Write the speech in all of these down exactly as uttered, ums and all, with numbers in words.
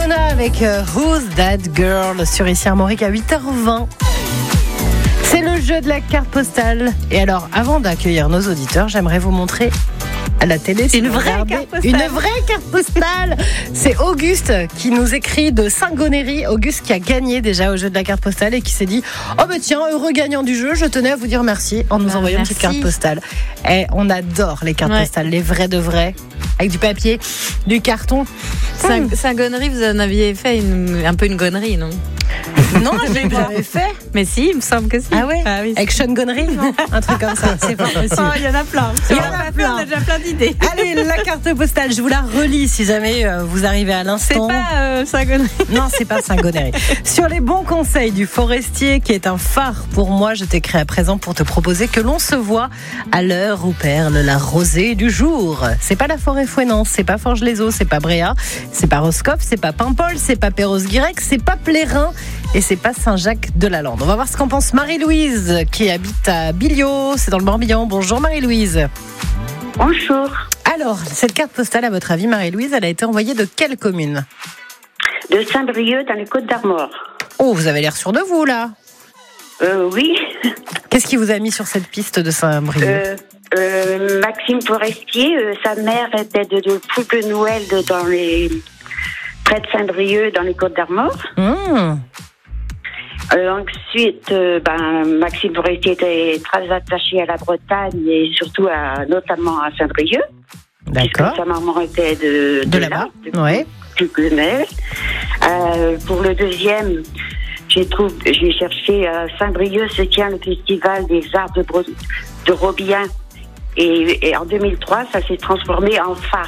Madonna avec euh, Who's That Girl sur Ici Armorique à huit heures vingt. C'est le jeu de la carte postale. Et alors, avant d'accueillir nos auditeurs, j'aimerais vous montrer à la télé une vraie carte postale. Une vraie carte postale. C'est Auguste qui nous écrit de Saint-Gonéry. Auguste qui a gagné déjà au jeu de la carte postale et qui s'est dit oh ben tiens, heureux gagnant du jeu, je tenais à vous dire merci en nous bah, envoyant merci. Une petite carte postale. Et on adore les cartes ouais. postales, les vraies de vraies, avec du papier, du carton. Saint- Saint-Gonéry, vous en aviez fait une, un peu une gonnerie, non? Non, je l'ai jamais fait. Mais si, il me semble que si. Ah ouais, ah oui. Avec Sean Connery, non? Un truc comme ça, c'est pas possible. Oh, il y en a plein. Il y en a plein. On a déjà plein d'idées. Allez, la carte postale, je vous la relis si jamais euh, vous arrivez à l'instant. C'est pas euh, Saint-Gonéry. Non, c'est pas Saint-Gonéry. Sur les bons conseils du Forestier, qui est un phare pour moi, je t'ai créé à présent pour te proposer que l'on se voit à l'heure où perle la rosée du jour. C'est pas la Forêt-Fouesnant, c'est pas Forges-les-Eaux, c'est pas Bréa, c'est pas Roscoff, c'est pas Paimpol, c'est pas Perros-Guirec, c'est pas Plérin. Et c'est pas Saint-Jacques-de-la-Lande. On va voir ce qu'en pense Marie-Louise, qui habite à Billiot, c'est dans le Morbihan. Bonjour Marie-Louise. Bonjour. Alors, cette carte postale, à votre avis, Marie-Louise, elle a été envoyée de quelle commune? De Saint-Brieuc, dans les Côtes-d'Armor. Oh, vous avez l'air sûr de vous, là. Euh, oui. Qu'est-ce qui vous a mis sur cette piste de Saint-Brieuc? euh, euh, Maxime Forestier, euh, sa mère était de, de poule de Noël de, dans les... près de Saint-Brieuc, dans les Côtes-d'Armor. Mmh. Euh, ensuite, euh, ben, Maxime Forestier était très attaché à la Bretagne et surtout à, notamment à Saint-Brieuc. D'accord. Sa maman était de, de, de là-bas. là, ouais. Du Glenel. Euh, pour le deuxième, j'ai, trouvé, j'ai cherché à Saint-Brieuc se tient le festival des arts de, Bro- de Robien. Et, et en deux mille trois, ça s'est transformé en phare.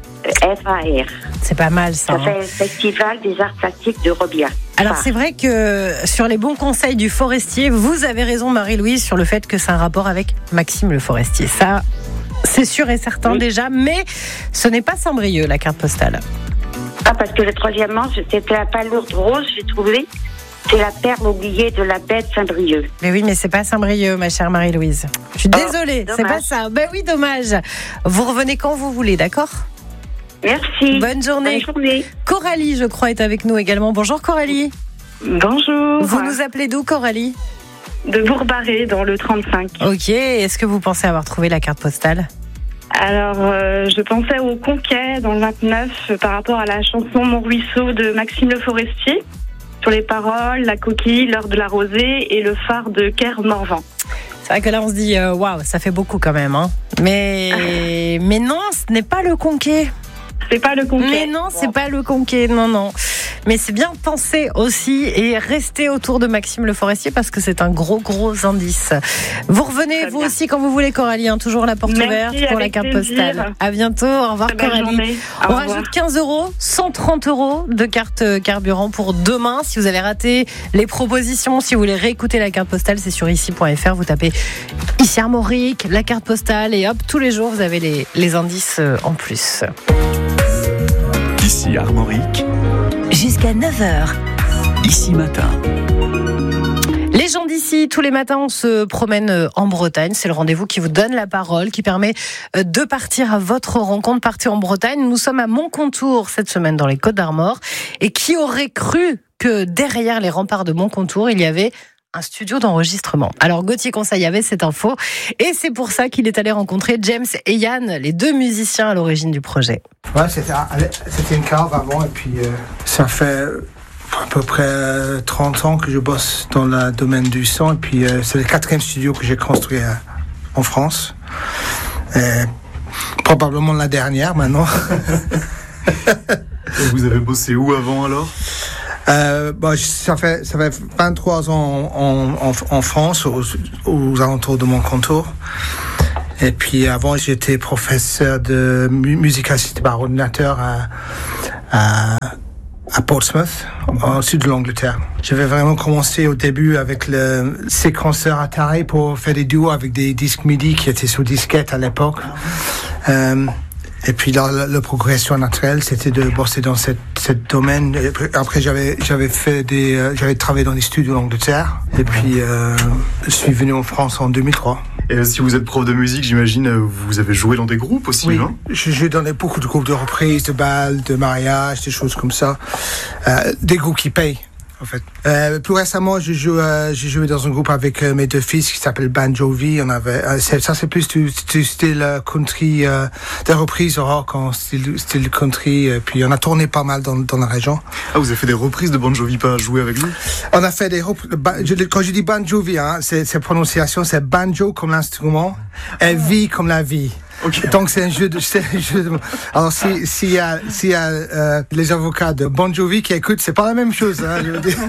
F A R. C'est pas mal ça. Ça hein. fait le Festival des arts plastiques de Robien. Alors c'est vrai que sur les bons conseils du Forestier, vous avez raison Marie-Louise sur le fait que c'est un rapport avec Maxime le Forestier. Ça, c'est sûr et certain oui. déjà, mais ce n'est pas Saint-Brieuc la carte postale. Ah, parce que le troisièmement, c'était la palourde rose, j'ai trouvé. C'est la perle oubliée de la baie de Saint-Brieuc. Mais oui, mais c'est pas Saint-Brieuc, ma chère Marie-Louise. Je suis oh, désolée, dommage. C'est pas ça. Ben oui, dommage. Vous revenez quand vous voulez, d'accord ? Merci. Bonne journée. Bonne journée. Coralie, je crois, est avec nous également. Bonjour Coralie. Bonjour. Vous nous appelez d'où Coralie ? De Bourg-Barré, dans le trente-cinq. Ok, est-ce que vous pensez avoir trouvé la carte postale ? Alors, euh, je pensais au Conquet, dans le vingt-neuf, par rapport à la chanson Mon ruisseau de Maxime Le Forestier, sur les paroles, la coquille, l'heure de la rosée et le phare de Kermorvan. C'est vrai que là, on se dit, waouh, wow, ça fait beaucoup quand même. Hein. Mais, mais non, ce n'est pas le Conquet. C'est pas le Conquet. Mais non, c'est bon. Pas le Conquet, non, non. Mais c'est bien pensé aussi et rester autour de Maxime Le Forestier parce que c'est un gros, gros indice. Vous revenez, vous aussi, quand vous voulez, Coralie. Hein, toujours la porte Merci, ouverte pour la carte plaisir. postale. À bientôt. Au revoir, Coralie. On revoir. rajoute quinze euros, cent trente euros de carte carburant pour demain. Si vous avez raté les propositions, si vous voulez réécouter la carte postale, c'est sur ici point f r. Vous tapez Ici Armorique, la carte postale et hop, tous les jours, vous avez les, les indices en plus. Ici Armorique. Jusqu'à neuf heures. Ici Matin. Les gens d'ici, tous les matins, on se promène en Bretagne. C'est le rendez-vous qui vous donne la parole, qui permet de partir à votre rencontre. Partez en Bretagne. Nous sommes à Montcontour cette semaine dans les Côtes-d'Armor. Et qui aurait cru que derrière les remparts de Montcontour, il y avait un studio d'enregistrement. Alors Gauthier Conseil avait cette info et c'est pour ça qu'il est allé rencontrer James et Yann, les deux musiciens à l'origine du projet. Ouais, c'était, c'était une cave avant et puis euh, ça fait à peu près trente ans que je bosse dans le domaine du son et puis euh, c'est le quatrième studio que j'ai construit euh, en France. Et probablement la dernière maintenant. Et vous avez bossé où avant alors ? Euh, bah, ça fait ça fait vingt-trois ans en, en, en France, aux, aux alentours de Montcontour. Et puis avant, j'étais professeur de musique assistée par ordinateur à, à, à Portsmouth, au sud de l'Angleterre. J'avais vraiment commencé au début avec le séquenceur Atari pour faire des duos avec des disques MIDI qui étaient sous disquette à l'époque. Euh, Et puis la, la, la progression naturelle, c'était de bosser dans cette, cette domaine. Et après, j'avais, j'avais fait des, euh, j'avais travaillé dans des studios en Angleterre. Et puis, euh, je suis venu en France en deux mille trois. Et si vous êtes prof de musique, j'imagine, vous avez joué dans des groupes aussi, oui, non ? J'ai joué dans beaucoup de groupes de reprises, de bals, de mariages, des choses comme ça. Euh, des groupes qui payent, en fait. Euh, plus récemment, j'ai joué, euh, j'ai joué dans un groupe avec euh, mes deux fils qui s'appelle Bon Jovi. On avait, euh, c'est, ça c'est plus du, du style euh, country, euh, des reprises rock en style, style country. Et puis on a tourné pas mal dans, dans la région. Ah, vous avez fait des reprises de Bon Jovi, pas jouer avec lui ? On a fait des reprises. Quand je dis Bon Jovi, hein, c'est, c'est prononciation, c'est banjo comme l'instrument et vie comme la vie. Okay. Donc c'est un jeu de, c'est un jeu de... Alors si s'il y a s'il y a euh, les avocats de Bon Jovi qui écoutent, c'est pas la même chose, hein, je veux dire.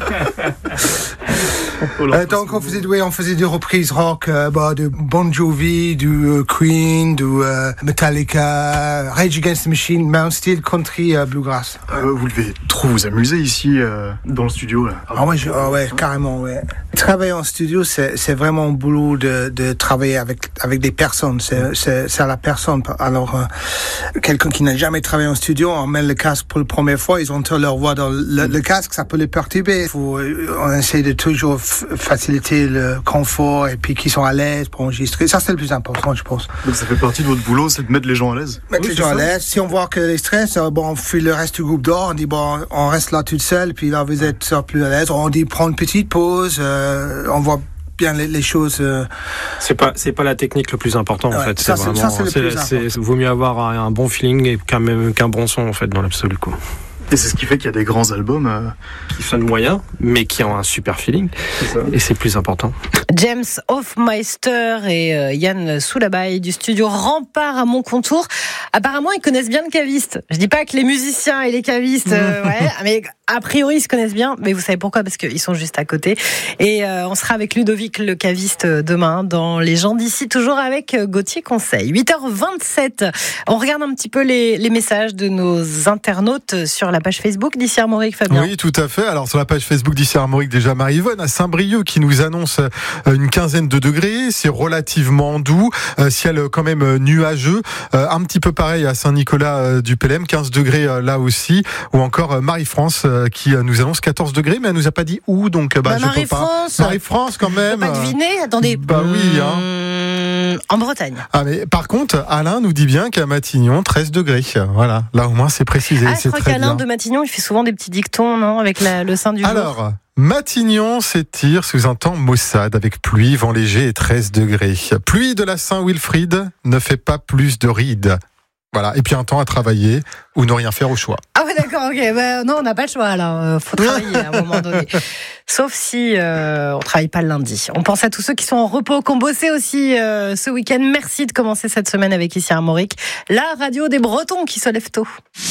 euh, donc on faisait ouais, on faisait des reprises rock, euh, bah, de Bon Jovi, du euh, Queen, du euh, Metallica, Rage Against the Machine, mais en style country euh, bluegrass. Euh, vous devez trop vous amuser ici euh, dans le studio là. Ah ouais, je, ah ouais, carrément, ouais. Travailler en studio, c'est c'est vraiment un boulot de de travailler avec avec des personnes. C'est c'est c'est à la personne. Alors, euh, quelqu'un qui n'a jamais travaillé en studio, on met le casque pour la première fois, ils entendent leur voix dans le, le casque, ça peut les perturber. Faut, on essaie de toujours f- faciliter le confort et puis qu'ils sont à l'aise pour enregistrer. Ça, c'est le plus important, je pense. Donc, ça fait partie de votre boulot, c'est de mettre les gens à l'aise. Mettre oui, les gens à l'aise. Si on voit que les stress, bon, on fuit le reste du groupe dehors, on dit, bon, on reste là tout seul, puis là, vous êtes plus à l'aise. On dit, prendre une petite pause, euh, on voit bien les, les choses. Euh... C'est pas c'est pas la technique le plus important en ouais, fait. Ça, c'est c'est, vraiment, ça, c'est le c'est, plus c'est, important. c'est, vaut mieux avoir un, un bon feeling et qu'un même qu'un bon son en fait dans l'absolu quoi. Et c'est ce qui fait qu'il y a des grands albums euh... qui sonnent moyens, mais qui ont un super feeling. C'est ça. Et c'est plus important. James Hofmeister et euh, Yann Soulabaye du studio Rempart à Moncontour. Apparemment, ils connaissent bien le caviste. Je dis pas que les musiciens et les cavistes, euh, ouais, mais a priori, ils se connaissent bien. Mais vous savez pourquoi ? Parce qu'ils sont juste à côté. Et euh, on sera avec Ludovic, le caviste, demain dans Les gens d'ici, toujours avec Gauthier Conseil. huit heures vingt-sept. On regarde un petit peu les, les messages de nos internautes sur la page Facebook d'Ici Armorique, Fabien. Oui, tout à fait. Alors, sur la page Facebook d'Ici Armorique, déjà Marie-Yvonne à Saint-Brieuc qui nous annonce une quinzaine de degrés. C'est relativement doux. Euh, ciel quand même nuageux. Euh, un petit peu pareil à Saint-Nicolas euh, du Pélem, quinze degrés euh, là aussi. Ou encore euh, Marie-France euh, qui euh, nous annonce quatorze degrés, mais elle nous a pas dit où. Donc, bah, bah, je Marie-France. peux pas. Marie-France quand même. Pas deviner. Attendez. Bah oui, hein. Mmh, en Bretagne. Ah, mais par contre, Alain nous dit bien qu'à Matignon, treize degrés. Voilà. Là, au moins, c'est précisé. Ah, c'est je crois très qu'Alain bien. de Matignon, il fait souvent des petits dictons, non, avec la, le sein du jour. Alors, Matignon s'étire sous un temps maussade avec pluie, vent léger et treize degrés. Pluie de la Saint-Wilfried ne fait pas plus de rides. Voilà. Et puis un temps à travailler ou ne rien faire au choix. Ah ouais, d'accord, ok. Bah, non, on n'a pas le choix, là. Euh, faut travailler à un moment donné. Sauf si euh, on travaille pas le lundi. On pense à tous ceux qui sont en repos, qui ont bossé aussi euh, ce week-end. Merci de commencer cette semaine avec Ici Armorique, la radio des Bretons qui se lève tôt.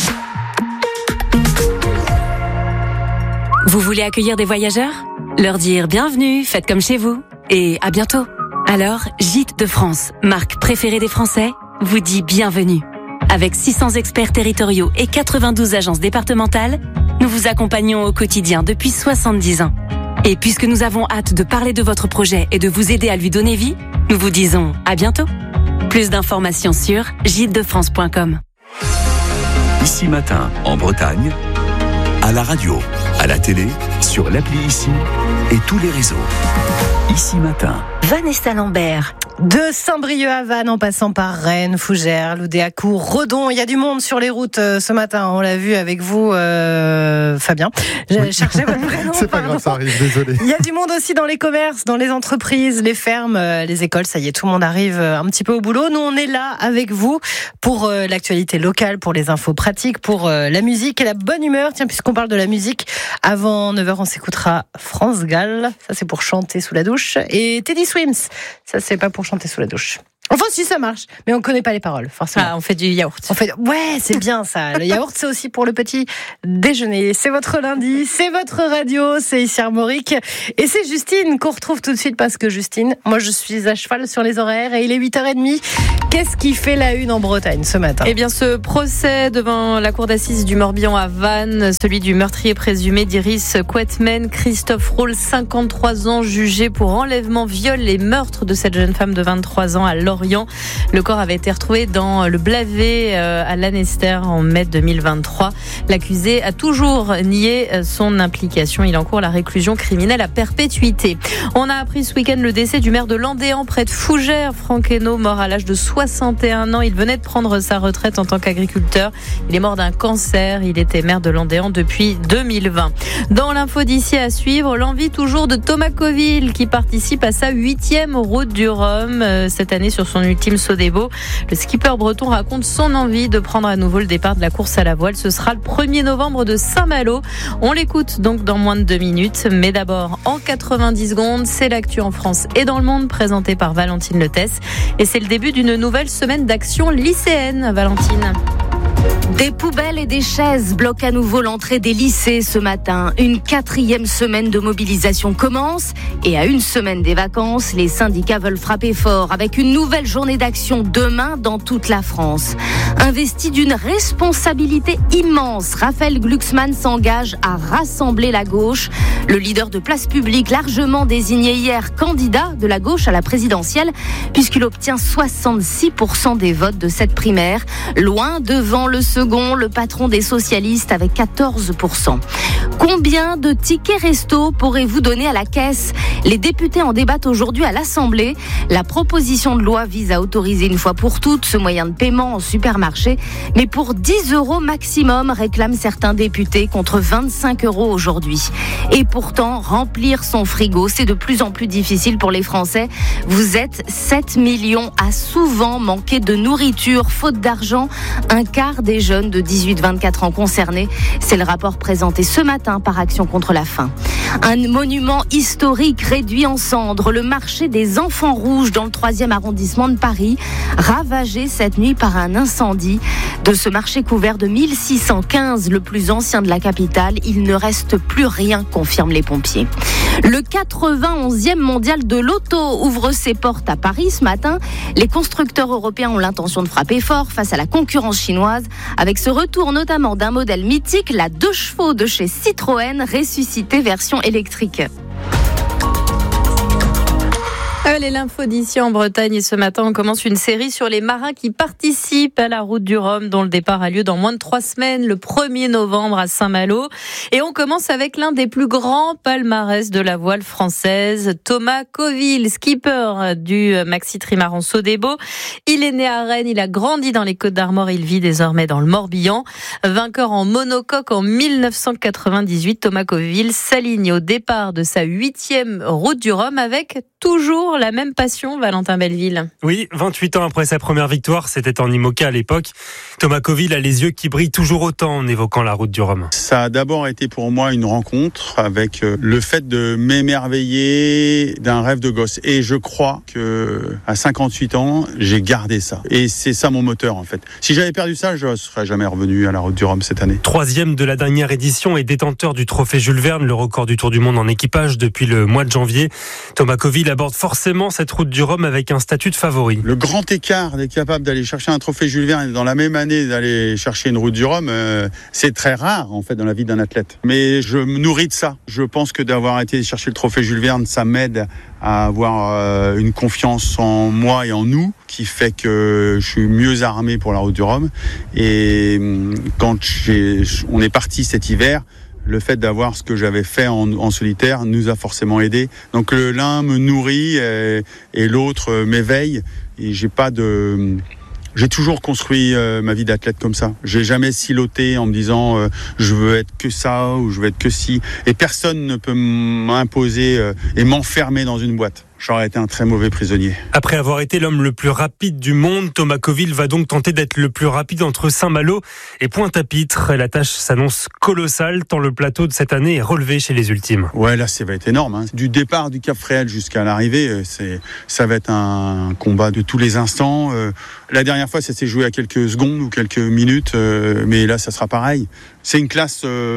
Vous voulez accueillir des voyageurs ? Leur dire bienvenue, faites comme chez vous et à bientôt. Alors, Gîtes de France, marque préférée des Français, vous dit bienvenue. Avec six cents experts territoriaux et quatre-vingt-douze agences départementales, nous vous accompagnons au quotidien depuis soixante-dix ans. Et puisque nous avons hâte de parler de votre projet et de vous aider à lui donner vie, nous vous disons à bientôt. Plus d'informations sur gîtes de france point com. Ici Matin, en Bretagne, à la radio, à la télé, sur l'appli Ici et tous les réseaux. Ici Matin. Vanessa Lambert. De Saint-Brieuc à Vannes, en passant par Rennes, Fougères, Loudéacourt, Redon. Il y a du monde sur les routes euh, ce matin. On l'a vu avec vous, euh, Fabien. J'ai oui. cherché votre prénom. C'est pas pardon. grave, ça arrive, désolé. Il y a du monde aussi dans les commerces, dans les entreprises, les fermes, euh, les écoles. Ça y est, tout le monde arrive un petit peu au boulot. Nous, on est là avec vous pour euh, l'actualité locale, pour les infos pratiques, pour euh, la musique et la bonne humeur. Tiens, puisqu'on parle de la musique, avant neuf heures, on s'écoutera France Gall. Ça, c'est pour chanter sous la douche. Et Teddy Swims. Ça, c'est pas pour chanter sous la douche. Enfin, si, ça marche, mais on connaît pas les paroles, forcément. Ah, on fait du yaourt. On fait, ouais, c'est bien ça. Le yaourt, c'est aussi pour le petit déjeuner. C'est votre lundi, c'est votre radio, c'est Ici Armorique. Et c'est Justine qu'on retrouve tout de suite parce que Justine, moi, je suis à cheval sur les horaires et il est huit heures trente. Qu'est-ce qui fait la une en Bretagne ce matin ? Eh bien, ce procès devant la cour d'assises du Morbihan à Vannes, celui du meurtrier présumé d'Iris Quetman, Christophe Roule, cinquante-trois ans, jugé pour enlèvement, viol et meurtre de cette jeune femme de vingt-trois ans à Lorient. Le corps avait été retrouvé dans le Blavet à Lanester en mai deux mille vingt-trois. L'accusé a toujours nié son implication. Il encourt la réclusion criminelle à perpétuité. On a appris ce week-end le décès du maire de Landéan, près de Fougères, Franck Hainaut, mort à l'âge de soixante et un ans. Il venait de prendre sa retraite en tant qu'agriculteur. Il est mort d'un cancer. Il était maire de Landéan depuis deux mille vingt. Dans l'info d'ici à suivre, l'envie toujours de Thomas Coville qui participe à sa huitième route du Rhum cette année sur son ultime Sodebo. Le skipper breton raconte son envie de prendre à nouveau le départ de la course à la voile. Ce sera le premier novembre de Saint-Malo. On l'écoute donc dans moins de deux minutes. Mais d'abord, en quatre-vingt-dix secondes, c'est l'actu en France et dans le monde présenté par Valentine Letesse. Et c'est le début d'une nouvelle Nouvelle semaine d'action lycéenne, Valentine. Des poubelles et des chaises bloquent à nouveau l'entrée des lycées ce matin. Une quatrième semaine de mobilisation commence et à une semaine des vacances, les syndicats veulent frapper fort avec une nouvelle journée d'action demain dans toute la France. Investi d'une responsabilité immense, Raphaël Glucksmann s'engage à rassembler la gauche. Le leader de Place Publique, largement désigné hier candidat de la gauche à la présidentielle, puisqu'il obtient soixante-six pour cent des votes de cette primaire, loin devant le second, le patron des socialistes avec quatorze pour cent. Combien de tickets resto pourrez-vous donner à la caisse ? Les députés en débattent aujourd'hui à l'Assemblée. La proposition de loi vise à autoriser une fois pour toutes ce moyen de paiement en supermarché, mais pour dix euros maximum, réclament certains députés, contre vingt-cinq euros aujourd'hui. Et pourtant, remplir son frigo, c'est de plus en plus difficile pour les Français. Vous êtes sept millions à souvent manquer de nourriture, faute d'argent. Un quart des jeunes de dix-huit à vingt-quatre ans concernés. C'est le rapport présenté ce matin par Action contre la faim. Un monument historique réduit en cendres, le marché des Enfants Rouges dans le troisième arrondissement de Paris, ravagé cette nuit par un incendie. De ce marché couvert de mille six cent quinze, le plus ancien de la capitale, il ne reste plus rien, confirment les pompiers. Le quatre-vingt-onzième mondial de l'auto ouvre ses portes à Paris ce matin. Les constructeurs européens ont l'intention de frapper fort face à la concurrence chinoise, avec ce retour notamment d'un modèle mythique, la deux chevaux de chez Citroën, ressuscité version électrique. Allez, l'info d'ici en Bretagne et ce matin, on commence une série sur les marins qui participent à la route du Rhum dont le départ a lieu dans moins de trois semaines, le premier novembre à Saint-Malo. Et on commence avec l'un des plus grands palmarès de la voile française, Thomas Coville, skipper du Maxi Trimaran Sodebo. Il est né à Rennes, il a grandi dans les Côtes-d'Armor, il vit désormais dans le Morbihan. Vainqueur en monocoque en mille neuf cent quatre-vingt-dix-huit, Thomas Coville s'aligne au départ de sa huitième route du Rhum avec toujours la même passion, Valentin Belleville. Oui, vingt-huit ans après sa première victoire, c'était en IMOCA à l'époque. Thomas Coville a les yeux qui brillent toujours autant en évoquant la route du Rhum. Ça a d'abord été pour moi une rencontre avec le fait de m'émerveiller d'un rêve de gosse. Et je crois que à cinquante-huit ans, j'ai gardé ça. Et c'est ça mon moteur en fait. Si j'avais perdu ça, je ne serais jamais revenu à la route du Rhum cette année. Troisième de la dernière édition et détenteur du trophée Jules Verne, le record du Tour du Monde en équipage depuis le mois de janvier. Thomas Coville aborde forcément cette route du Rhum avec un statut de favori. Le grand écart d'être capable d'aller chercher un trophée Jules Verne et dans la même année d'aller chercher une route du Rhum, euh, c'est très rare en fait dans la vie d'un athlète. Mais je me nourris de ça. Je pense que d'avoir été chercher le trophée Jules Verne, ça m'aide à avoir euh, une confiance en moi et en nous qui fait que je suis mieux armé pour la route du Rhum. Et quand j'ai, on est parti cet hiver, le fait d'avoir ce que j'avais fait en, en solitaire nous a forcément aidé. Donc le, l'un me nourrit et, et l'autre m'éveille. Et j'ai pas de, j'ai toujours construit euh, ma vie d'athlète comme ça. J'ai jamais siloté en me disant euh, je veux être que ça ou je veux être que ci. Et personne ne peut m'imposer euh, et m'enfermer dans une boîte. J'aurais été un très mauvais prisonnier. Après avoir été l'homme le plus rapide du monde, Thomas Coville va donc tenter d'être le plus rapide entre Saint-Malo et Pointe-à-Pitre. La tâche s'annonce colossale tant le plateau de cette année est relevé chez les ultimes. Ouais, là, ça va être énorme. Hein. Du départ du Cap Fréhel jusqu'à l'arrivée, c'est, ça va être un combat de tous les instants. Euh, la dernière fois, ça s'est joué à quelques secondes ou quelques minutes, euh, mais là, ça sera pareil. C'est une classe euh,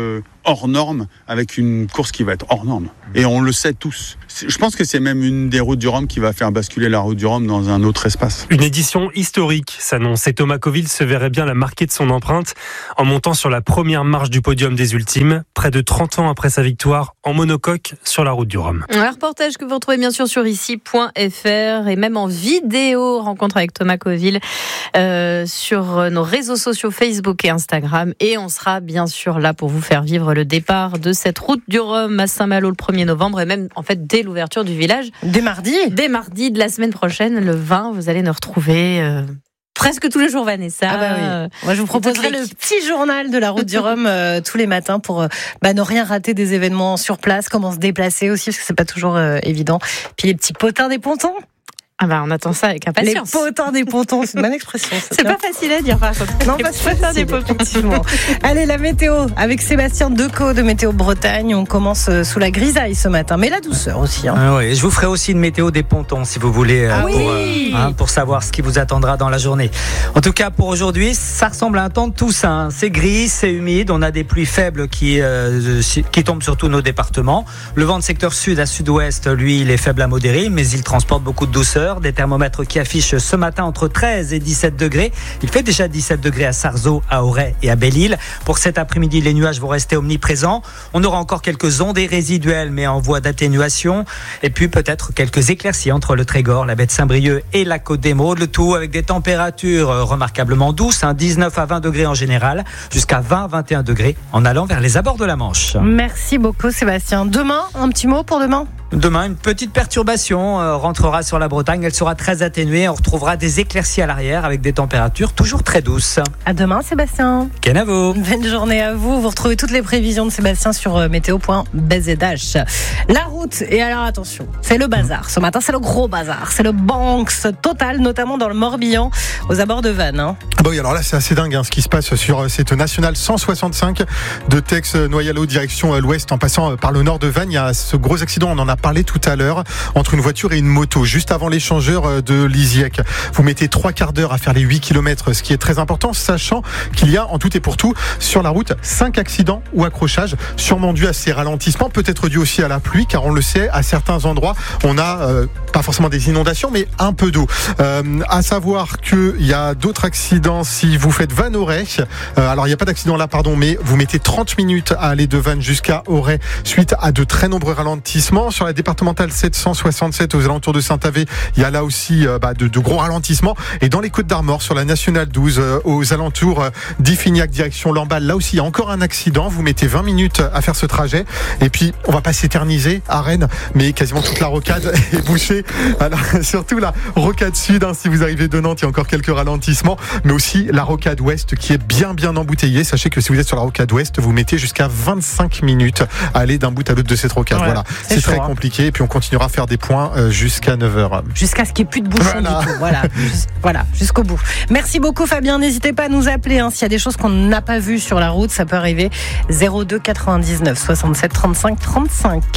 hors norme avec une course qui va être hors norme. Et on le sait tous. Je pense que c'est même une des routes du Rhum qui va faire basculer la route du Rhum dans un autre espace. Une édition historique s'annonce et Thomas Coville se verrait bien la marquer de son empreinte en montant sur la première marche du podium des Ultimes, près de trente ans après sa victoire en monocoque sur la route du Rhum. Un reportage que vous retrouvez bien sûr sur ici point f r et même en vidéo, rencontre avec Thomas Coville euh, sur nos réseaux sociaux Facebook et Instagram. Et on sera bien sûr là pour vous faire vivre le départ de cette route du Rhum à Saint-Malo le premier novembre et même en fait dès l'ouverture du village. Dès mardi Dès mardi de la semaine prochaine, le vingt, vous allez nous retrouver euh, presque tous les jours, Vanessa. Ah bah oui. Moi, je vous proposerai le petit journal de la route du Rhum euh, tous les matins pour euh, bah, ne rien rater des événements sur place, comment se déplacer aussi, parce que c'est pas toujours euh, évident. Puis les petits potins des pontons. Ah bah on attend ça avec impatience. Les potins des pontons, c'est une bonne expression. C'est pas facile à dire par contre. Non, pas facile, des pontons. Effectivement. Allez, la météo avec Sébastien Decaux de Météo Bretagne. On commence sous la grisaille ce matin, mais la douceur aussi. Hein. Ah ouais, je vous ferai aussi une météo des pontons si vous voulez, ah pour, oui euh, hein, pour savoir ce qui vous attendra dans la journée. En tout cas, pour aujourd'hui, ça ressemble à un temps de Toussaint. C'est gris, c'est humide, on a des pluies faibles qui, euh, qui tombent sur tous nos départements. Le vent de secteur sud à sud-ouest, lui, il est faible à modéré, mais il transporte beaucoup de douceur. Des thermomètres qui affichent ce matin entre treize et dix-sept degrés. Il fait déjà dix-sept degrés à Sarzeau, à Auray et à Belle-Île. Pour cet après-midi, les nuages vont rester omniprésents. On aura encore quelques ondées résiduelles, mais en voie d'atténuation. Et puis peut-être quelques éclaircies entre le Trégor, la baie de Saint-Brieuc et la Côte d'Émeraude. Le tout avec des températures remarquablement douces, hein, dix-neuf à vingt degrés en général, jusqu'à vingt à vingt et un degrés en allant vers les abords de la Manche. Merci beaucoup Sébastien. Demain, un petit mot pour demain ? Demain, une petite perturbation euh, rentrera sur la Bretagne. Elle sera très atténuée. On retrouvera des éclaircies à l'arrière avec des températures toujours très douces. À demain, Sébastien. Ken à vous. Bonne journée à vous. Vous retrouvez toutes les prévisions de Sébastien sur euh, météo point b z h. La route, et alors attention, c'est le bazar. Ce matin, c'est le gros bazar. C'est le Banks total, notamment dans le Morbihan, aux abords de Vannes. Hein. Ah bah oui, alors là, c'est assez dingue hein, ce qui se passe sur cette nationale cent soixante-cinq de Tex-Noyalo, direction l'ouest, en passant par le nord de Vannes. Il y a ce gros accident, on en a parlé tout à l'heure, entre une voiture et une moto, juste avant l'échangeur de Liziec. Vous mettez trois quarts d'heure à faire les huit kilomètres, ce qui est très important, sachant qu'il y a en tout et pour tout, sur la route, cinq accidents ou accrochages, sûrement dû à ces ralentissements, peut-être dû aussi à la pluie, car on le sait, à certains endroits, on a euh, pas forcément des inondations, mais un peu d'eau. Euh, à savoir qu'il y a d'autres accidents si vous faites Vannes-Auray. Euh, alors, il n'y a pas d'accident là, pardon, mais vous mettez trente minutes à aller de Vannes jusqu'à Auray, suite à de très nombreux ralentissements. Sur la départementale sept cent soixante-sept aux alentours de Saint-Avé, il y a là aussi euh, bah, de, de gros ralentissements. Et dans les Côtes d'Armor, sur la nationale douze, euh, aux alentours euh, d'Iffignac, direction Lamballe, là aussi il y a encore un accident. Vous mettez vingt minutes à faire ce trajet. Et puis on va pas s'éterniser à Rennes, mais quasiment toute la rocade est bouchée. Alors surtout la rocade sud, hein, si vous arrivez de Nantes, il y a encore quelques ralentissements, mais aussi la rocade ouest qui est bien bien embouteillée. Sachez que si vous êtes sur la rocade ouest, vous mettez jusqu'à vingt-cinq minutes à aller d'un bout à l'autre de cette rocade. Ouais, voilà, c'est, c'est très chaud, compliqué. Et puis on continuera à faire des points jusqu'à neuf heures. Jusqu'à ce qu'il n'y ait plus de bouchons voilà. du tout. Voilà, Jus- voilà, jusqu'au bout. Merci beaucoup Fabien. N'hésitez pas à nous appeler hein, s'il y a des choses qu'on n'a pas vues sur la route. Ça peut arriver. zéro deux quatre-vingt-dix-neuf soixante-sept trente-cinq trente-cinq.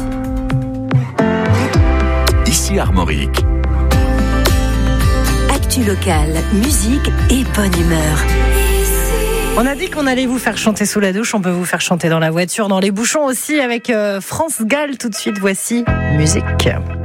Ici Armorique. Actu locale, musique et bonne humeur. On a dit qu'on allait vous faire chanter sous la douche, on peut vous faire chanter dans la voiture, dans les bouchons aussi avec euh, France Gall tout de suite. Voici musique.